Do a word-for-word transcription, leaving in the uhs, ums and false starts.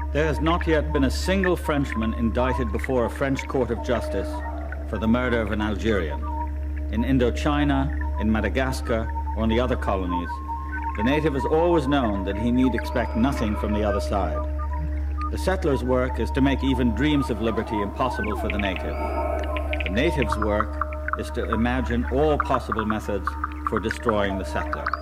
There has not yet been a single Frenchman indicted before a French court of justice for the murder of an Algerian. In Indochina, in Madagascar, or in the other colonies, the native has always known that he need expect nothing from the other side. The settler's work is to make even dreams of liberty impossible for the native. The native's work is to imagine all possible methods for destroying the settler.